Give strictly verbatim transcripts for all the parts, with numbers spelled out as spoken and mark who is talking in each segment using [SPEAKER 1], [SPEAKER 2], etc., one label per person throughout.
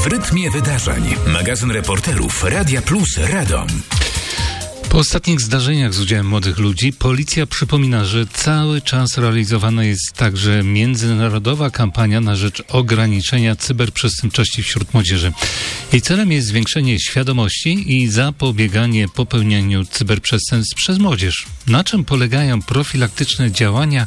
[SPEAKER 1] rytmie wydarzeń. Magazyn reporterów Radia Plus Radom.
[SPEAKER 2] Po ostatnich zdarzeniach z udziałem młodych ludzi policja przypomina, że cały czas realizowana jest także międzynarodowa kampania na rzecz ograniczenia cyberprzestępczości wśród młodzieży. Jej celem jest zwiększenie świadomości i zapobieganie popełnianiu cyberprzestępstw przez młodzież. Na czym polegają profilaktyczne działania,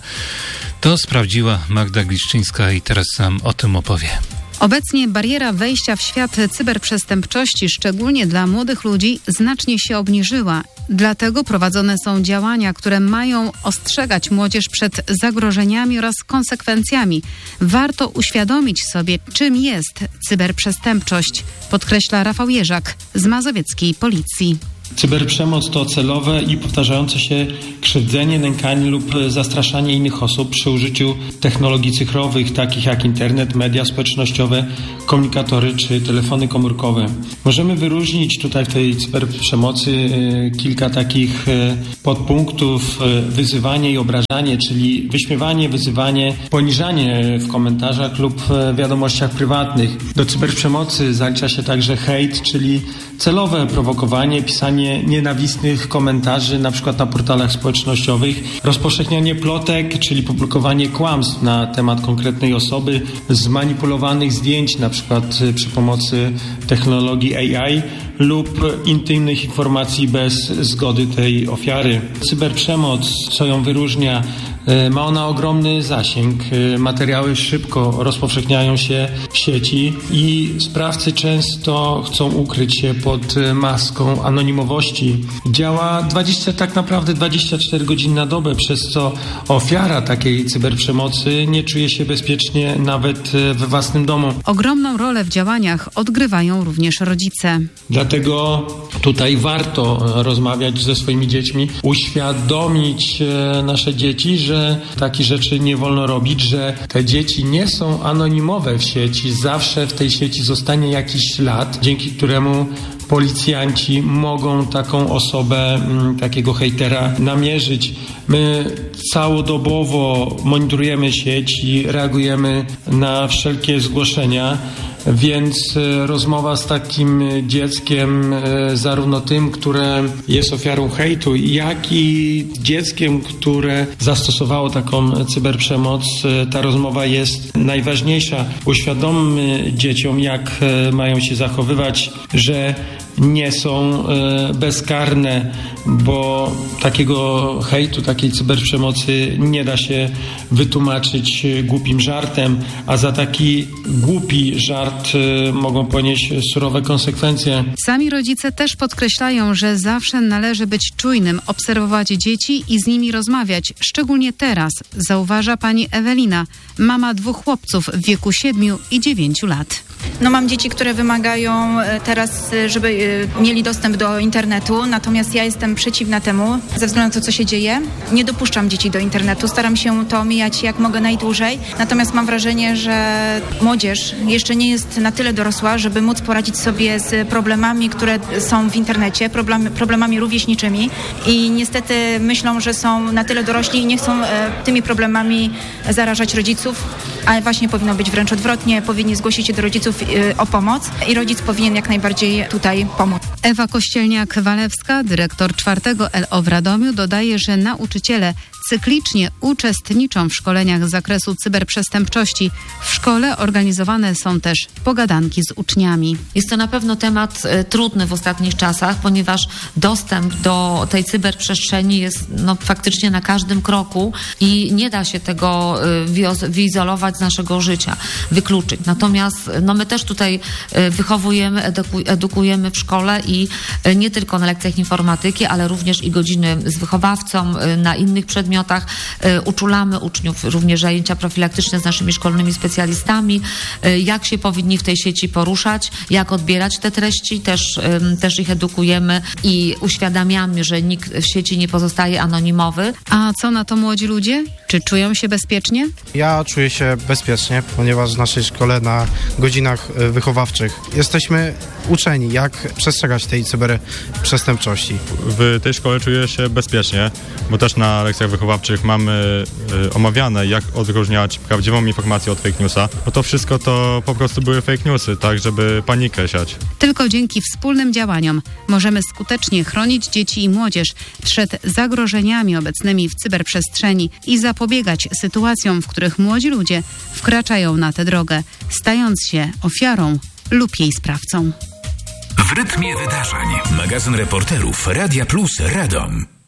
[SPEAKER 2] to sprawdziła Magda Gliszczyńska i teraz nam o tym opowie.
[SPEAKER 3] Obecnie bariera wejścia w świat cyberprzestępczości, szczególnie dla młodych ludzi, znacznie się obniżyła. Dlatego prowadzone są działania, które mają ostrzegać młodzież przed zagrożeniami oraz konsekwencjami. Warto uświadomić sobie, czym jest cyberprzestępczość, podkreśla Rafał Jerzak z mazowieckiej policji.
[SPEAKER 4] Cyberprzemoc to celowe i powtarzające się krzywdzenie, nękanie lub zastraszanie innych osób przy użyciu technologii cyfrowych, takich jak internet, media społecznościowe, komunikatory czy telefony komórkowe. Możemy wyróżnić tutaj w tej cyberprzemocy kilka takich podpunktów: wyzywanie i obrażanie, czyli wyśmiewanie, wyzywanie, poniżanie w komentarzach lub wiadomościach prywatnych. Do cyberprzemocy zalicza się także hejt, czyli celowe prowokowanie, pisanie nienawistnych komentarzy, na przykład na portalach społecznościowych, rozpowszechnianie plotek, czyli publikowanie kłamstw na temat konkretnej osoby, zmanipulowanych zdjęć, na przykład przy pomocy technologii A I lub intymnych informacji bez zgody tej ofiary. Cyberprzemoc, co ją wyróżnia, ma ona ogromny zasięg. Materiały szybko rozpowszechniają się w sieci i sprawcy często chcą ukryć się pod maską anonimowości. Działa dwadzieścia, tak naprawdę dwadzieścia cztery godziny na dobę, przez co ofiara takiej cyberprzemocy nie czuje się bezpiecznie nawet we własnym domu.
[SPEAKER 3] Ogromną rolę w działaniach odgrywają również rodzice.
[SPEAKER 4] Dlatego tutaj warto rozmawiać ze swoimi dziećmi, uświadomić nasze dzieci, że takie rzeczy nie wolno robić, że te dzieci nie są anonimowe w sieci. Zawsze w tej sieci zostanie jakiś ślad, dzięki któremu policjanci mogą taką osobę, takiego hejtera namierzyć. My całodobowo monitorujemy sieć i reagujemy na wszelkie zgłoszenia, więc rozmowa z takim dzieckiem, zarówno tym, które jest ofiarą hejtu, jak i dzieckiem, które zastosowało taką cyberprzemoc, ta rozmowa jest najważniejsza. Uświadommy dzieciom, jak mają się zachowywać, że nie są bezkarne, bo takiego hejtu, takiej cyberprzemocy nie da się wytłumaczyć głupim żartem, a za taki głupi żart mogą ponieść surowe konsekwencje.
[SPEAKER 3] Sami rodzice też podkreślają, że zawsze należy być czujnym, obserwować dzieci i z nimi rozmawiać, szczególnie teraz, zauważa pani Ewelina, mama dwóch chłopców w wieku siedmiu i dziewięciu lat.
[SPEAKER 5] No mam dzieci, które wymagają teraz, żeby mieli dostęp do internetu, natomiast ja jestem przeciwna temu, ze względu na to, co się dzieje. Nie dopuszczam dzieci do internetu, staram się to omijać jak mogę najdłużej, natomiast mam wrażenie, że młodzież jeszcze nie jest na tyle dorosła, żeby móc poradzić sobie z problemami, które są w internecie, problem, problemami rówieśniczymi i niestety myślą, że są na tyle dorośli i nie chcą e, tymi problemami zarażać rodziców, ale właśnie powinno być wręcz odwrotnie, powinni zgłosić się do rodziców o pomoc i rodzic powinien jak najbardziej tutaj pomóc.
[SPEAKER 3] Ewa Kościelniak-Walewska, dyrektor czwartego L O w Radomiu, dodaje, że nauczyciele cyklicznie uczestniczą w szkoleniach z zakresu cyberprzestępczości. W szkole organizowane są też pogadanki z uczniami.
[SPEAKER 6] Jest to na pewno temat y, trudny w ostatnich czasach, ponieważ dostęp do tej cyberprzestrzeni jest no, faktycznie na każdym kroku i nie da się tego y, wyizolować z naszego życia, wykluczyć. Natomiast no, my też tutaj y, wychowujemy, eduku, edukujemy w szkole i y, nie tylko na lekcjach informatyki, ale również i godziny z wychowawcą, y, na innych przedmiotach. Uczulamy uczniów, również zajęcia profilaktyczne z naszymi szkolnymi specjalistami, jak się powinni w tej sieci poruszać, jak odbierać te treści, też, też ich edukujemy i uświadamiamy, że nikt w sieci nie pozostaje anonimowy.
[SPEAKER 3] A co na to młodzi ludzie? Czy czują się bezpiecznie?
[SPEAKER 7] Ja czuję się bezpiecznie, ponieważ w naszej szkole na godzinach wychowawczych jesteśmy uczeni, jak przestrzegać tej cyberprzestępczości.
[SPEAKER 8] W tej szkole czuję się bezpiecznie, bo też na lekcjach wychowawczych wychowawczych mamy y, omawiane, jak odróżniać prawdziwą informację od fake newsa, no to wszystko to po prostu były fake newsy, tak, żeby panikę siać.
[SPEAKER 3] Tylko dzięki wspólnym działaniom możemy skutecznie chronić dzieci i młodzież przed zagrożeniami obecnymi w cyberprzestrzeni i zapobiegać sytuacjom, w których młodzi ludzie wkraczają na tę drogę, stając się ofiarą lub jej sprawcą.
[SPEAKER 1] W rytmie wydarzeń. Magazyn reporterów Radia Plus Radom.